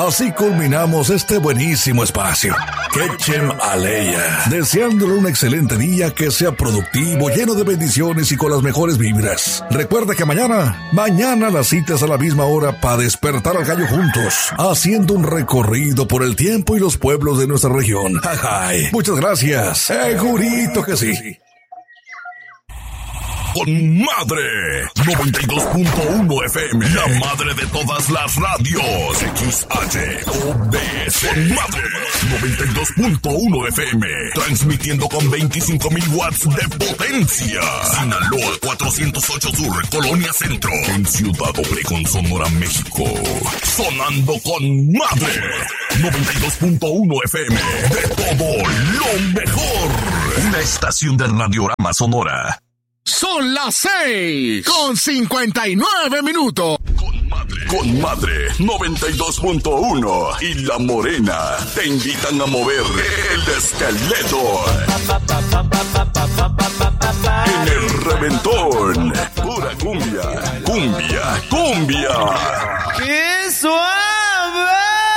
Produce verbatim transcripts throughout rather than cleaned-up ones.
Así culminamos este buenísimo espacio. Ketchem Aleya. Deseándole un excelente día, que sea productivo, lleno de bendiciones y con las mejores vibras. Recuerda que mañana, mañana las citas a la misma hora para despertar al gallo juntos, haciendo un recorrido por el tiempo y los pueblos de nuestra región. Ajay. Muchas gracias. Segurito que sí. Con madre, noventa y dos punto uno F M, la madre de todas las radios. X H O B S, con madre, noventa y dos punto uno F M, transmitiendo con veinticinco mil watts de potencia. Sinaloa cuatrocientos ocho Sur, Colonia Centro, en Ciudad Obregón, Sonora, México. Sonando con madre, noventa y dos punto uno F M, de todo lo mejor. Una estación de Radiorama Sonora. Son las seis con cincuenta y nueve minutos. Con madre, con madre, noventa y dos punto uno y La Morena te invitan a mover el esqueleto. En el reventón, pura cumbia, cumbia, cumbia. ¡Qué suave!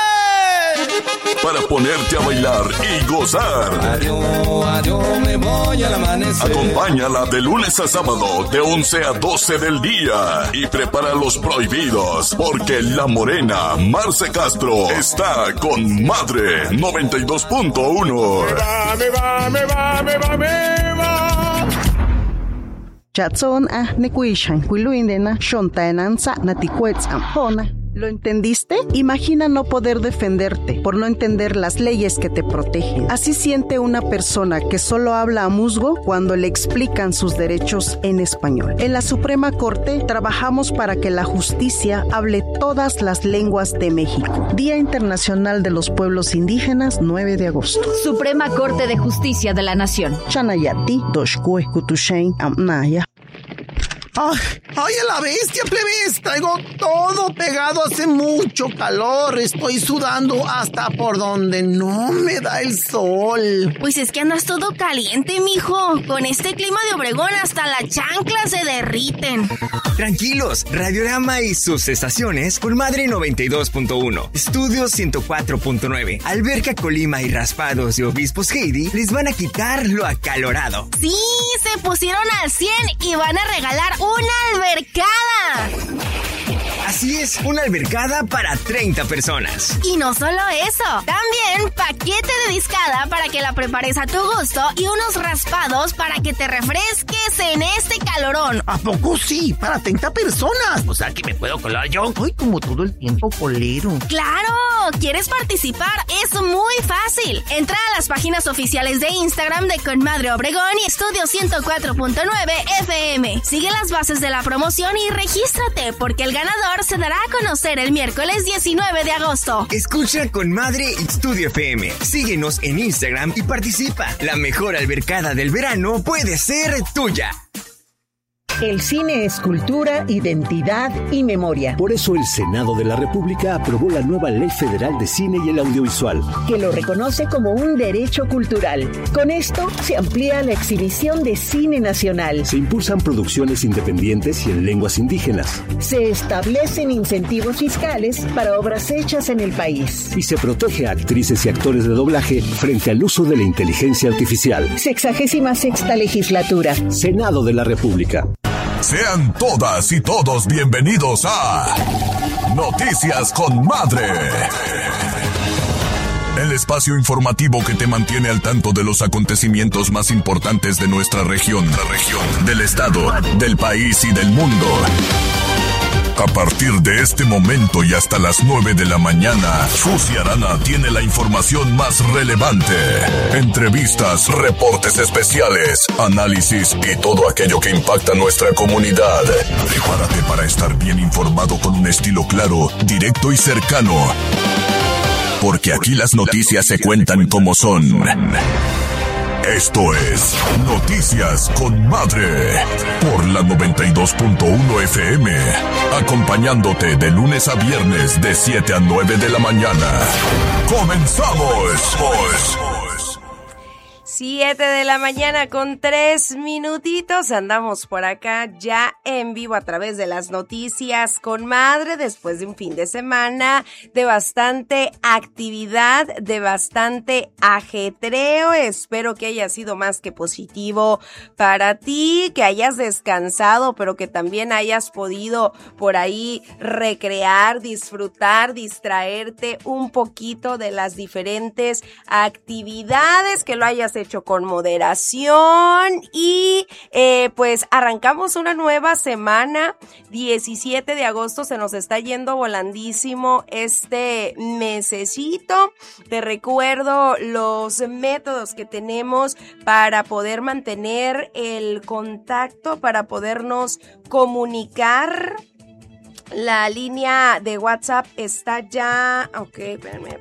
Para ponerte a bailar y gozar. Adiós, adiós, me voy al amanecer. Acompáñala de lunes a sábado, de once a doce del día. Y prepara los prohibidos, porque La Morena, Marce Castro, está con madre, noventa y dos punto uno. Me va, me va, me va, me va, me va. Chatson a nekuishan, kuiluindena, shontaenanza, naticuetz ampona. ¿Lo entendiste? Imagina no poder defenderte por no entender las leyes que te protegen. Así siente una persona que solo habla a musgo cuando le explican sus derechos en español. En la Suprema Corte trabajamos para que la justicia hable todas las lenguas de México. Día Internacional de los Pueblos Indígenas, nueve de agosto. Suprema Corte de Justicia de la Nación. Chanayati, Doshkue, Kutushain, Amnaya. ¡Ay! ¡Ay, a la bestia, plebes! Traigo todo pegado, hace mucho calor. Estoy sudando hasta por donde no me da el sol. Pues es que andas todo caliente, mijo. Con este clima de Obregón hasta las chanclas se derriten. Tranquilos, Radiorama y sus estaciones por Madre noventa y dos punto uno, Estudios ciento cuatro punto nueve, Alberca Colima y Raspados de Obispos Heidi les van a quitar lo acalorado. Sí, se pusieron al cien y van a regalar una albercada. Así es, una albercada para treinta personas. Y no solo eso, también paquete de discada para que la prepares a tu gusto y unos raspados para que te refresques en este calorón. ¿A poco sí? Para treinta personas. O sea que me puedo colar yo. Ay, como todo el tiempo colero. ¡Claro! ¿Quieres participar? Es muy fácil. Entra a las páginas oficiales de Instagram de Conmadre Obregón y Estudio ciento cuatro punto nueve F M. Sigue las bases de la promoción y regístrate, porque el ganador se dará a conocer el miércoles diecinueve de agosto. Escucha Conmadre Estudio F M. Síguenos en Instagram y participa. La mejor albercada del verano puede ser tuya. El cine es cultura, identidad y memoria. Por eso el Senado de la República aprobó la nueva Ley Federal de Cine y el Audiovisual, que lo reconoce como un derecho cultural. Con esto se amplía la exhibición de cine nacional. Se impulsan producciones independientes y en lenguas indígenas. Se establecen incentivos fiscales para obras hechas en el país. Y se protege a actrices y actores de doblaje frente al uso de la inteligencia artificial. Sexagésima sexta legislatura. Senado de la República. Sean todas y todos bienvenidos a Noticias con Madre, el espacio informativo que te mantiene al tanto de los acontecimientos más importantes de nuestra región, la región, del estado, del país y del mundo. A partir de este momento y hasta las nueve de la mañana, Susi Arana tiene la información más relevante. Entrevistas, reportes especiales, análisis y todo aquello que impacta nuestra comunidad. Prepárate para estar bien informado con un estilo claro, directo y cercano. Porque aquí las noticias se cuentan como son. Esto es Noticias con Madre por la noventa y dos punto uno F M, acompañándote de lunes a viernes de siete a nueve de la mañana. ¡Comenzamos! Siete de la mañana con tres minutitos, andamos por acá ya en vivo a través de las noticias con Madre después de un fin de semana de bastante actividad, de bastante ajetreo. Espero que haya sido más que positivo para ti, que hayas descansado, pero que también hayas podido por ahí recrear, disfrutar, distraerte un poquito de las diferentes actividades, que lo hayas hecho con moderación y eh, pues arrancamos una nueva semana. Diecisiete de agosto, se nos está yendo volandísimo este mesecito. Te recuerdo los métodos que tenemos para poder mantener el contacto, para podernos comunicar. La línea de WhatsApp está ya, ok, espérame,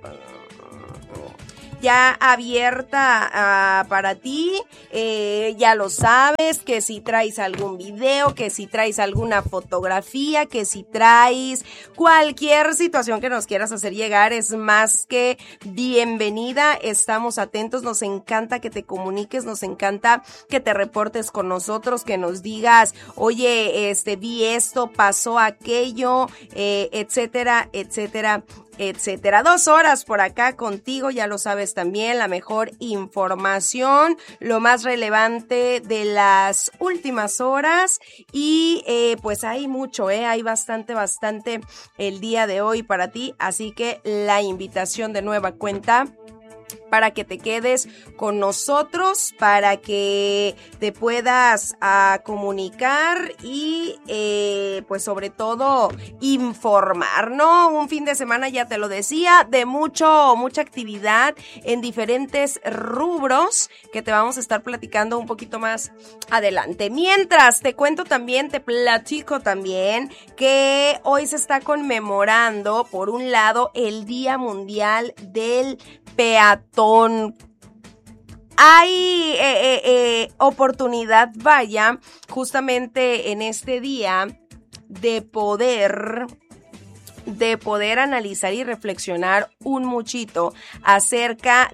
ya abierta uh, para ti, eh, ya lo sabes, que si traes algún video, que si traes alguna fotografía, que si traes cualquier situación que nos quieras hacer llegar, es más que bienvenida. Estamos atentos, nos encanta que te comuniques, nos encanta que te reportes con nosotros, que nos digas, oye, este, vi esto, pasó aquello, eh, etcétera, etcétera, etcétera. Dos horas por acá contigo, ya lo sabes también, la mejor información, lo más relevante de las últimas horas y eh, pues hay mucho, eh, hay bastante, bastante el día de hoy para ti, así que la invitación de nueva cuenta para que te quedes con nosotros, para que te puedas uh, comunicar y eh, pues sobre todo informar, ¿no? Un fin de semana, ya te lo decía, de mucho, mucha actividad en diferentes rubros que te vamos a estar platicando un poquito más adelante. Mientras te cuento también, te platico también que hoy se está conmemorando, por un lado, el Día Mundial del Peatón. Hay eh, eh, eh, oportunidad, vaya, justamente en este día de poder... de poder analizar y reflexionar un muchito acerca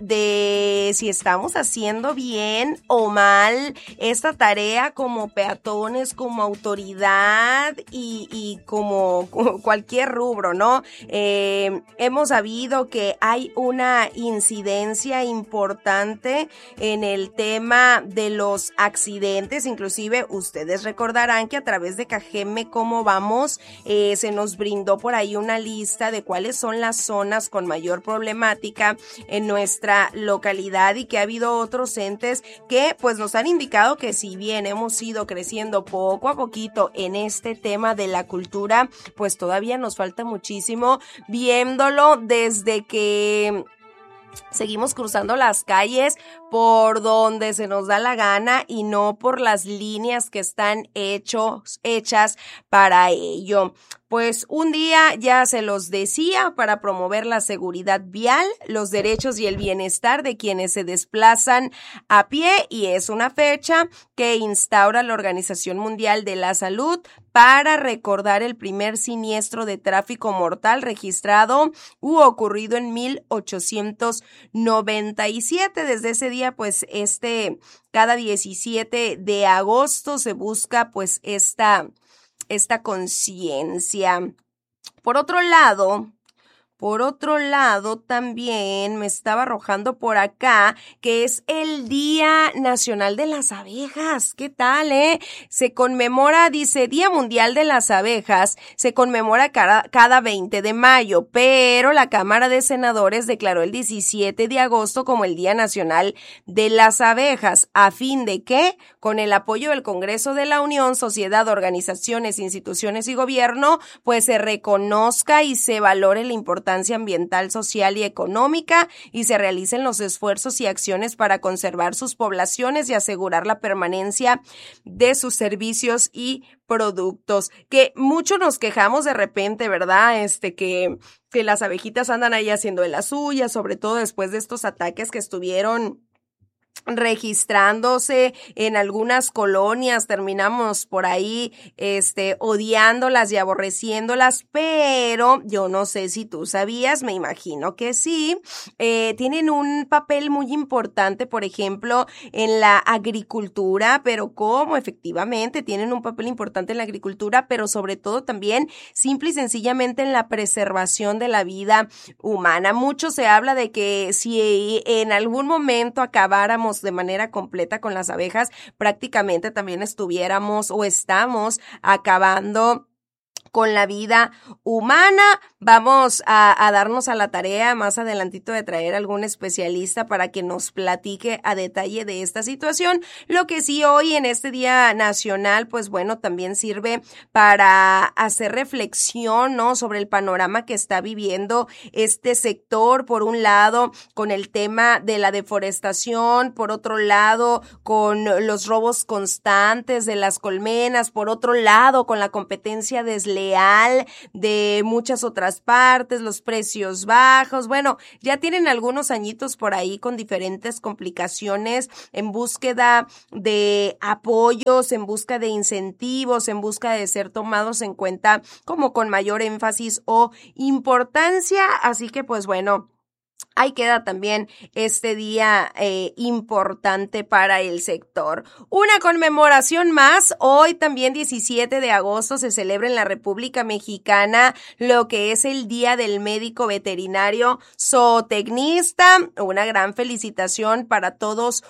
de si estamos haciendo bien o mal esta tarea como peatones, como autoridad y, y como, como cualquier rubro, ¿no? Eh, hemos sabido que hay una incidencia importante en el tema de los accidentes, inclusive ustedes recordarán que a través de Cajeme Cómo Vamos eh, se nos brindó por ahí una lista de cuáles son las zonas con mayor problemática en nuestra localidad y que ha habido otros entes que pues nos han indicado que si bien hemos ido creciendo poco a poquito en este tema de la cultura, pues todavía nos falta muchísimo, viéndolo desde que seguimos cruzando las calles por donde se nos da la gana y no por las líneas que están hechos, hechas para ello. Pues un día, ya se los decía, para promover la seguridad vial, los derechos y el bienestar de quienes se desplazan a pie, y es una fecha que instaura la Organización Mundial de la Salud para recordar el primer siniestro de tráfico mortal registrado u ocurrido en mil ochocientos noventa y siete. Desde ese día, pues este, cada diecisiete de agosto se busca pues esta, esta conciencia. Por otro lado, Por otro lado, también me estaba arrojando por acá que es el Día Nacional de las Abejas. ¿Qué tal, eh? Se conmemora, dice, Día Mundial de las Abejas, se conmemora cada, cada veinte de mayo, pero la Cámara de Senadores declaró el diecisiete de agosto como el Día Nacional de las Abejas, a fin de que, con el apoyo del Congreso de la Unión, sociedad, organizaciones, instituciones y gobierno, pues se reconozca y se valore la importancia ambiental, social y económica y se realicen los esfuerzos y acciones para conservar sus poblaciones y asegurar la permanencia de sus servicios y productos. Que mucho nos quejamos de repente, ¿verdad? Este, que, que las abejitas andan ahí haciendo de las suyas, sobre todo después de estos ataques que estuvieron registrándose en algunas colonias, terminamos por ahí este odiándolas y aborreciéndolas, pero yo no sé si tú sabías, me imagino que sí, eh, tienen un papel muy importante, por ejemplo, en la agricultura, pero cómo efectivamente tienen un papel importante en la agricultura, pero sobre todo también simple y sencillamente en la preservación de la vida humana. Mucho se habla de que si en algún momento acabáramos de manera completa con las abejas, prácticamente también estuviéramos o estamos acabando con la vida humana. Vamos a, a darnos a la tarea más adelantito de traer algún especialista para que nos platique a detalle de esta situación. Lo que sí hoy en este Día Nacional, pues bueno, también sirve para hacer reflexión, ¿no?, sobre el panorama que está viviendo este sector, por un lado, con el tema de la deforestación, por otro lado, con los robos constantes de las colmenas, por otro lado, con la competencia desleal de muchas otras partes, los precios bajos. Bueno, ya tienen algunos añitos por ahí con diferentes complicaciones en búsqueda de apoyos, en busca de incentivos, en busca de ser tomados en cuenta como con mayor énfasis o importancia. Así que pues bueno, ahí queda también este día eh, importante para el sector. Una conmemoración más, hoy también diecisiete de agosto se celebra en la República Mexicana lo que es el Día del Médico Veterinario Zootecnista. Una gran felicitación para todos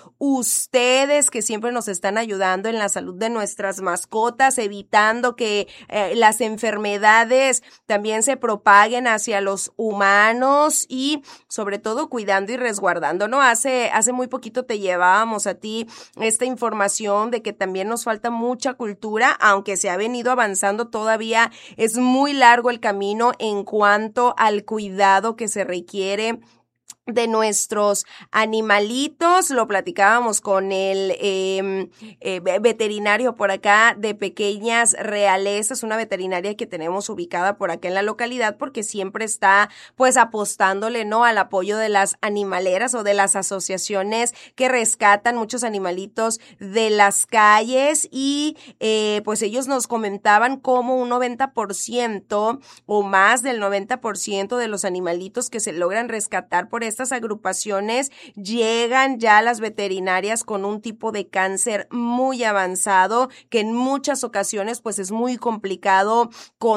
ustedes que siempre nos están ayudando en la salud de nuestras mascotas, evitando que eh, las enfermedades también se propaguen hacia los humanos y sobre todo cuidando y resguardando, ¿no? Hace, hace muy poquito te llevábamos a ti esta información de que también nos falta mucha cultura, aunque se ha venido avanzando, todavía es muy largo el camino en cuanto al cuidado que se requiere de nuestros animalitos. Lo platicábamos con el eh, eh, veterinario por acá de Pequeñas Realezas, una veterinaria que tenemos ubicada por acá en la localidad, porque siempre está pues apostándole, ¿no?, al apoyo de las animaleras o de las asociaciones que rescatan muchos animalitos de las calles y eh, pues ellos nos comentaban cómo un noventa por ciento o más del noventa por ciento de los animalitos que se logran rescatar por esta Estas agrupaciones llegan ya a las veterinarias con un tipo de cáncer muy avanzado que en muchas ocasiones pues es muy complicado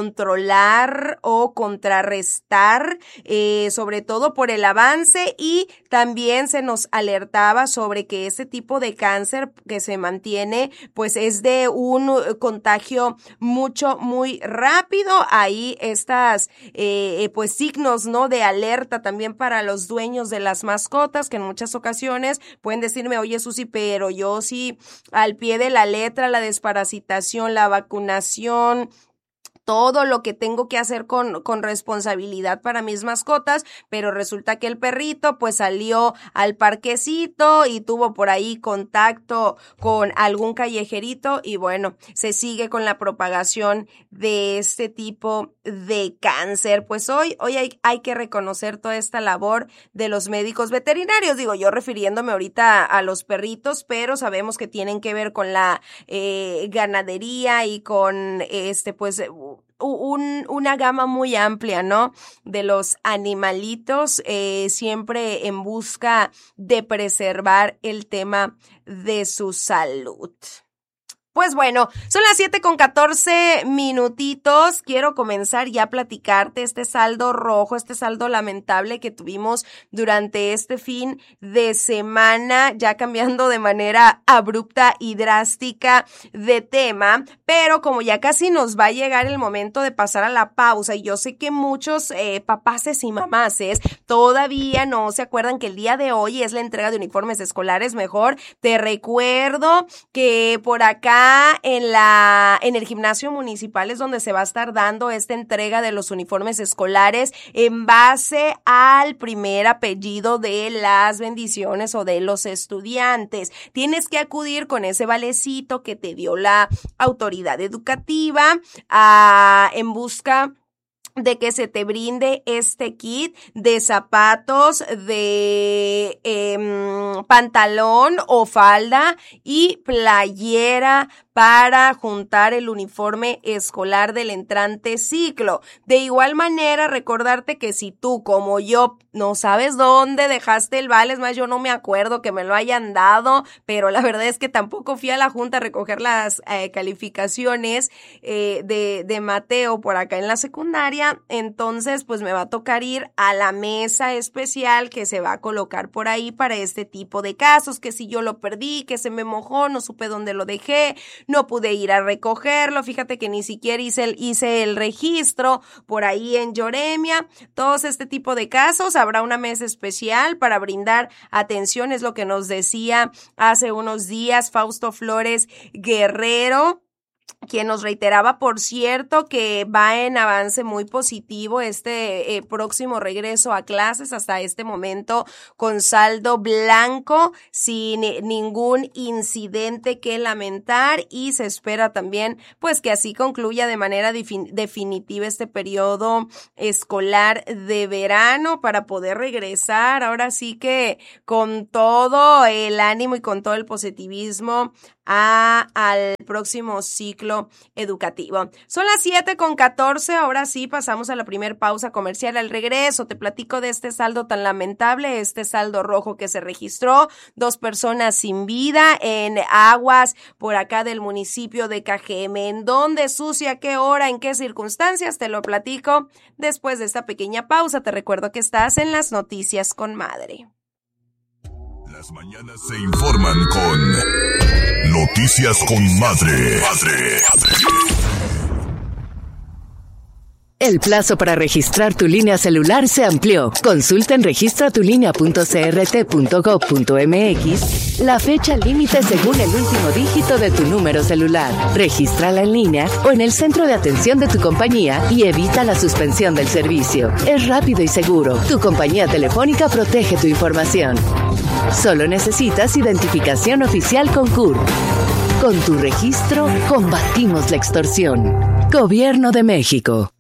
controlar o contrarrestar, eh, sobre todo por el avance, y también se nos alertaba sobre que ese tipo de cáncer que se mantiene pues es de un contagio mucho, muy rápido. Ahí estas eh, pues signos, ¿no?, de alerta también para los dueños de las mascotas, que en muchas ocasiones pueden decirme, oye Susi, pero yo sí al pie de la letra, la desparasitación, la vacunación, todo lo que tengo que hacer con, con responsabilidad para mis mascotas, pero resulta que el perrito pues salió al parquecito y tuvo por ahí contacto con algún callejerito y bueno, se sigue con la propagación de este tipo de cáncer. Pues hoy, hoy hay, hay que reconocer toda esta labor de los médicos veterinarios, digo yo refiriéndome ahorita a los perritos, pero sabemos que tienen que ver con la eh, ganadería y con este pues Un, una gama muy amplia, ¿no?, de los animalitos, eh, siempre en busca de preservar el tema de su salud. Pues bueno, son las siete con catorce minutitos. Quiero comenzar ya a platicarte este saldo rojo, este saldo lamentable que tuvimos durante este fin de semana, ya cambiando de manera abrupta y drástica de tema, pero como ya casi nos va a llegar el momento de pasar a la pausa, y yo sé que muchos eh, papaces y mamaces todavía no se acuerdan que el día de hoy es la entrega de uniformes escolares, mejor te recuerdo que por acá en la en el gimnasio municipal es donde se va a estar dando esta entrega de los uniformes escolares en base al primer apellido de las bendiciones o de los estudiantes. Tienes que acudir con ese valecito que te dio la autoridad educativa a, en busca de que se te brinde este kit de zapatos, de eh, pantalón o falda y playera para juntar el uniforme escolar del entrante ciclo. De igual manera, recordarte que si tú, como yo, no sabes dónde dejaste el vale, es más, yo no me acuerdo que me lo hayan dado, pero la verdad es que tampoco fui a la junta a recoger las eh, calificaciones eh, de, de Mateo por acá en la secundaria, entonces pues me va a tocar ir a la mesa especial que se va a colocar por ahí para este tipo de casos, que si yo lo perdí, que se me mojó, no supe dónde lo dejé, no pude ir a recogerlo, fíjate que ni siquiera hice el, hice el registro por ahí en Yoremia, todos este tipo de casos, habrá una mesa especial para brindar atención, es lo que nos decía hace unos días Fausto Flores Guerrero, quien nos reiteraba, por cierto, que va en avance muy positivo este eh, próximo regreso a clases hasta este momento con saldo blanco, sin ningún incidente que lamentar, y se espera también pues que así concluya de manera defin- definitiva este periodo escolar de verano para poder regresar ahora sí que con todo el ánimo y con todo el positivismo a, al próximo ciclo educativo. Son las siete con catorce, ahora sí pasamos a la primer pausa comercial. Al regreso te platico de este saldo tan lamentable, este saldo rojo que se registró, dos personas sin vida en aguas por acá del municipio de Cajeme. ¿En dónde, Susi? ¿A qué hora? ¿En qué circunstancias? Te lo platico después de esta pequeña pausa. Te recuerdo que estás en las noticias con Madre. Las mañanas se informan con Noticias con Madre. Madre. El plazo para registrar tu línea celular se amplió. Consulta en registra tu línea punto c r t punto gob punto m x la fecha límite según el último dígito de tu número celular. Regístrala en línea o en el centro de atención de tu compañía y evita la suspensión del servicio. Es rápido y seguro. Tu compañía telefónica protege tu información. Solo necesitas identificación oficial con C U R. Con tu registro, combatimos la extorsión. Gobierno de México.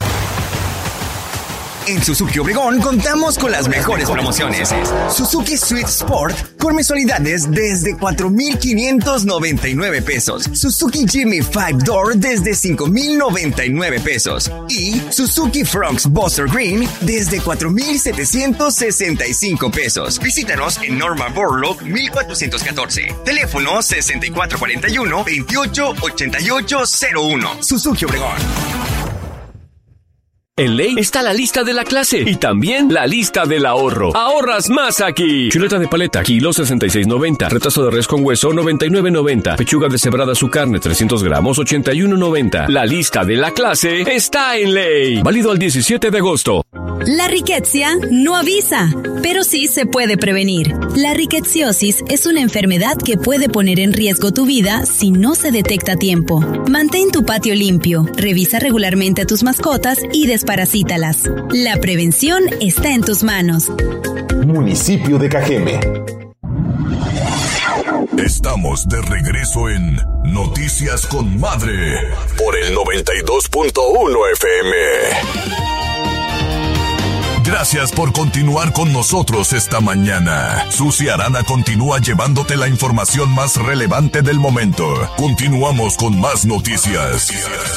En Suzuki Obregón contamos con las mejores promociones. Suzuki Swift Sport con mensualidades desde cuatro mil quinientos noventa y nueve pesos. Suzuki Jimny five door desde cinco mil noventa y nueve pesos. Y Suzuki Fronx Buster Green desde cuatro mil setecientos sesenta y cinco pesos. Visítanos en Norma Borlaug mil cuatrocientos catorce. Teléfono sesenta y cuatro cuarenta y uno, veintiocho ochenta y ocho cero uno. Suzuki Obregón. En Ley está la lista de la clase y también la lista del ahorro. ¡Ahorras más aquí! Chuleta de paleta, kilo sesenta y seis noventa. Retazo de res con hueso, noventa y nueve noventa. Pechuga deshebrada su carne, trescientos gramos, ochenta y uno noventa. La lista de la clase está en Ley. Válido al diecisiete de agosto. La riquezia no avisa, pero sí se puede prevenir. La riqueciosis es una enfermedad que puede poner en riesgo tu vida si no se detecta a tiempo. Mantén tu patio limpio, revisa regularmente a tus mascotas y desparasítalas. La prevención está en tus manos. Municipio de Cajeme. Estamos de regreso en Noticias con Madre por el noventa y dos punto uno F M. Gracias por continuar con nosotros esta mañana. Susi Arana continúa llevándote la información más relevante del momento. Continuamos con más noticias.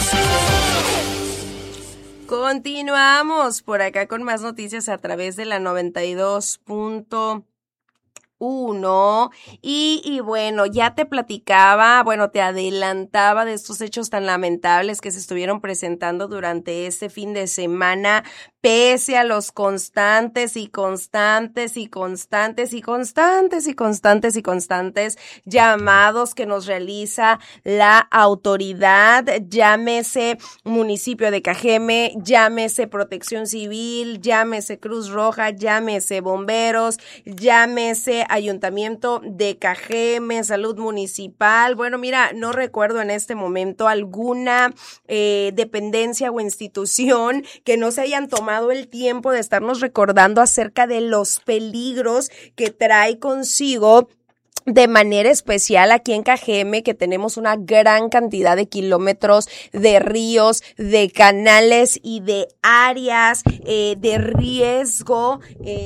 Continuamos por acá con más noticias a través de la noventa y dos punto uno y, y bueno, ya te platicaba, bueno, te adelantaba de estos hechos tan lamentables que se estuvieron presentando durante este fin de semana, pese a los constantes y constantes y constantes y constantes y constantes y constantes llamados que nos realiza la autoridad, llámese municipio de Cajeme, llámese Protección Civil, llámese Cruz Roja, llámese bomberos, llámese Ayuntamiento de Cajeme, Salud Municipal. Bueno, mira, no recuerdo en este momento alguna eh, dependencia o institución que no se hayan tomado el tiempo de estarnos recordando acerca de los peligros que trae consigo de manera especial aquí en Cajeme, que tenemos una gran cantidad de kilómetros de ríos, de canales y de áreas eh, de riesgo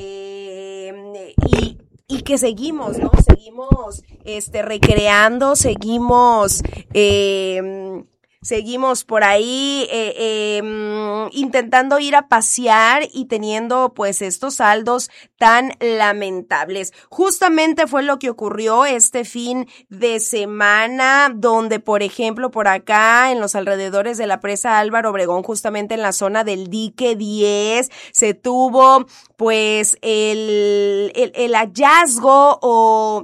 eh, y y que seguimos, ¿no? Seguimos este recreando, seguimos eh Seguimos por ahí eh, eh, intentando ir a pasear y teniendo pues estos saldos tan lamentables. Justamente fue lo que ocurrió este fin de semana, donde por ejemplo por acá en los alrededores de la presa Álvaro Obregón, justamente en la zona del dique diez, se tuvo pues el, el, el hallazgo o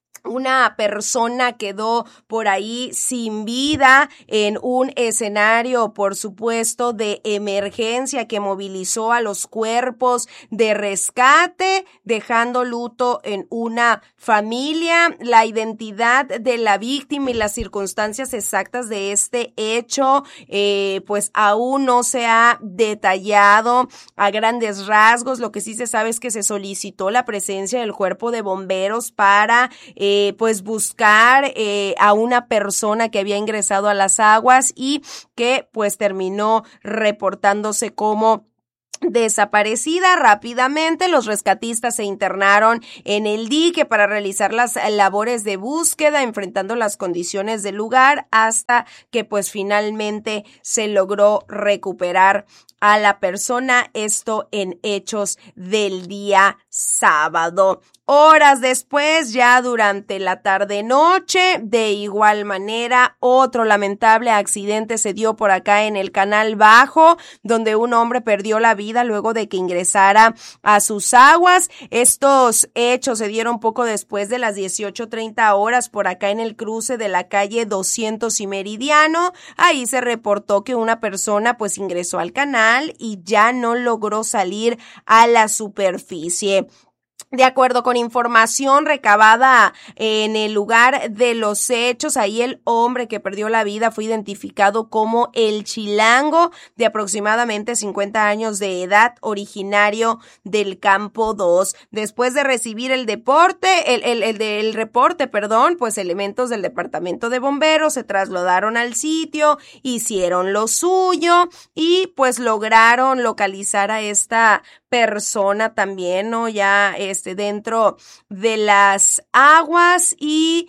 una persona quedó por ahí sin vida en un escenario, por supuesto, de emergencia que movilizó a los cuerpos de rescate, dejando luto en una familia. La identidad de la víctima y las circunstancias exactas de este hecho, eh, pues aún no se ha detallado a grandes rasgos. Lo que sí se sabe es que se solicitó la presencia del cuerpo de bomberos para eh, Eh, pues buscar eh, a una persona que había ingresado a las aguas y que pues terminó reportándose como desaparecida. Rápidamente los rescatistas se internaron en el dique para realizar las labores de búsqueda, enfrentando las condiciones del lugar hasta que pues finalmente se logró recuperar a la persona, esto en hechos del día sábado. Horas después, ya durante la tarde-noche, de igual manera, otro lamentable accidente se dio por acá en el Canal Bajo, donde un hombre perdió la vida luego de que ingresara a sus aguas. Estos hechos se dieron poco después de las dieciocho treinta horas por acá en el cruce de la calle doscientos y Meridiano. Ahí se reportó que una persona pues ingresó al canal y ya no logró salir a la superficie. De acuerdo con información recabada en el lugar de los hechos, ahí el hombre que perdió la vida fue identificado como el Chilango, de aproximadamente cincuenta años de edad, originario del Campo dos. Después de recibir el deporte, el, el, el, el reporte, perdón, pues elementos del departamento de bomberos se trasladaron al sitio, hicieron lo suyo y pues lograron localizar a esta persona también, ¿no? Ya este dentro de las aguas y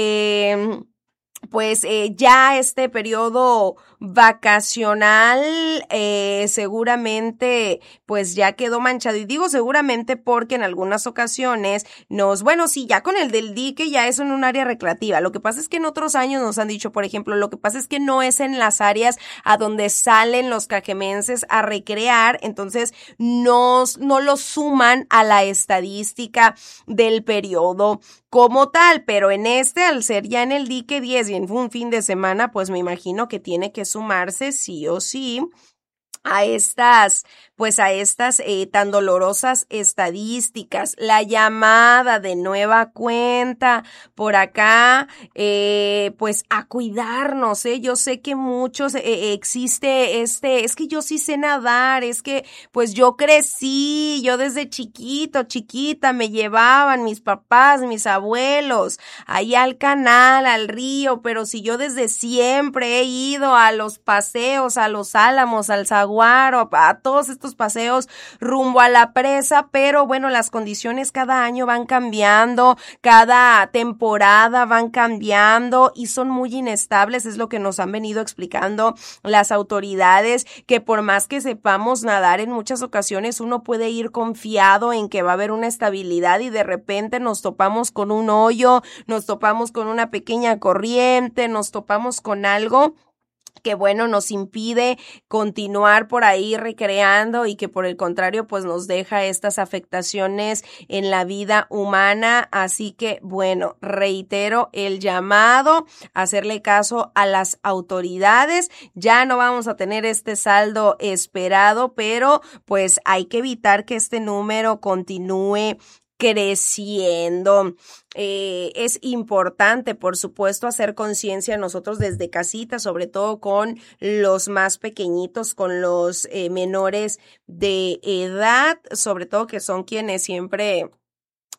eh, pues eh, ya este periodo vacacional eh, seguramente pues ya quedó manchado, y digo seguramente porque en algunas ocasiones nos, bueno sí, ya con el del dique ya es en un área recreativa. Lo que pasa es que en otros años nos han dicho, por ejemplo, lo que pasa es que no es en las áreas a donde salen los cajemenses a recrear, entonces nos, no lo suman a la estadística del periodo como tal, pero en este, al ser ya en el dique diez y en un fin de semana, pues me imagino que tiene que sumarse sí o sí a estas, pues a estas eh, tan dolorosas estadísticas. La llamada de nueva cuenta por acá, eh, pues a cuidarnos, eh. Yo sé que muchos eh, existe este, es que yo sí sé nadar, es que pues yo crecí, yo desde chiquito, chiquita me llevaban mis papás, mis abuelos, ahí al canal, al río, pero si yo desde siempre he ido a los paseos, a los Álamos, al Zaguán, a todos estos paseos rumbo a la presa, pero bueno, las condiciones cada año van cambiando, cada temporada van cambiando y son muy inestables, es lo que nos han venido explicando las autoridades, que por más que sepamos nadar, en muchas ocasiones uno puede ir confiado en que va a haber una estabilidad y de repente nos topamos con un hoyo, nos topamos con una pequeña corriente, nos topamos con algo que bueno, nos impide continuar por ahí recreando y que por el contrario pues nos deja estas afectaciones en la vida humana. Así que bueno, reitero el llamado a hacerle caso a las autoridades. Ya no vamos a tener este saldo esperado, pero pues hay que evitar que este número continúe creciendo. Eh, es importante, por supuesto, hacer conciencia nosotros desde casita, sobre todo con los más pequeñitos, con los eh, menores de edad, sobre todo que son quienes siempre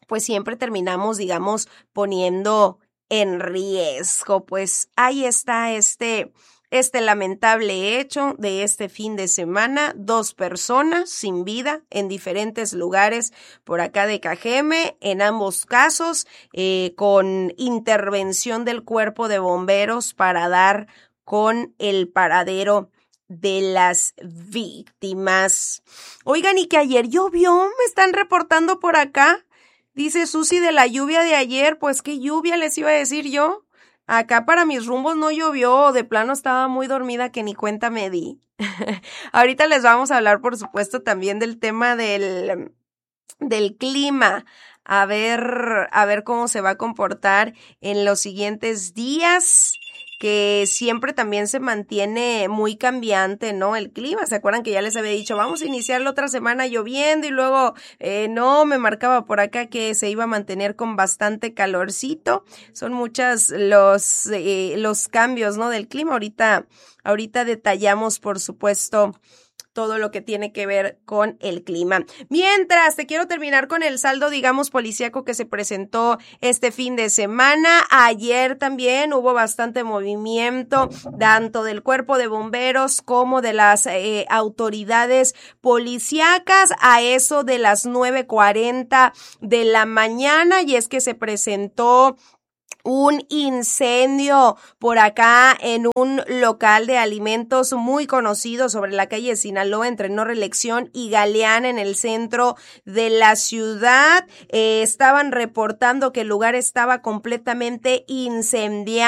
pues siempre terminamos, digamos, poniendo en riesgo. Pues ahí está este... Este lamentable hecho de este fin de semana, dos personas sin vida en diferentes lugares por acá de Cajeme, en ambos casos eh, con intervención del cuerpo de bomberos para dar con el paradero de las víctimas. Oigan, y que ayer llovió, me están reportando por acá, dice Susi de la lluvia de ayer. Pues qué lluvia les iba a decir yo. Acá para mis rumbos no llovió, de plano estaba muy dormida que ni cuenta me di. Ahorita les vamos a hablar, por supuesto, también del tema del, del clima. A ver, a ver cómo se va a comportar en los siguientes días, que siempre también se mantiene muy cambiante, ¿no? El clima, ¿se acuerdan que ya les había dicho, vamos a iniciar la otra semana lloviendo y luego, eh, no, me marcaba por acá que se iba a mantener con bastante calorcito? Son muchas los, eh, los cambios, ¿no? Del clima. Ahorita, ahorita detallamos, por supuesto, todo lo que tiene que ver con el clima. Mientras, te quiero terminar con el saldo, digamos, policíaco que se presentó este fin de semana. Ayer también hubo bastante movimiento, tanto del cuerpo de bomberos como de las eh, autoridades policíacas, a eso de las nueve cuarenta de la mañana, y es que se presentó un incendio por acá en un local de alimentos muy conocido sobre la calle Sinaloa, entre No Reelección y Galeana, en el centro de la ciudad. Eh, estaban reportando que el lugar estaba completamente incendiado.